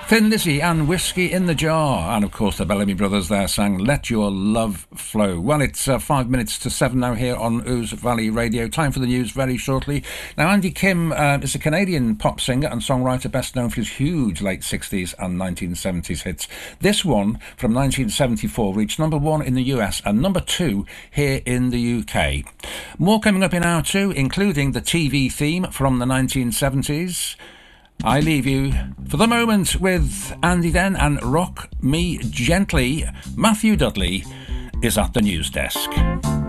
Thin Lizzy and Whiskey in the Jar. And of course, the Bellamy Brothers there sang Let Your Love Flow. Well, it's 5 minutes to 7 now here on Ouse Valley Radio. Time for the news very shortly. Now, Andy Kim is a Canadian pop singer and songwriter best known for his huge late 60s and 1970s hits. This one from 1974 reached number 1 in the US and number 2 here in the UK. More coming up in hour 2, including the TV theme from the 1970s. I leave you for the moment with Andy then and Rock Me Gently. Matthew Dudley is at the news desk.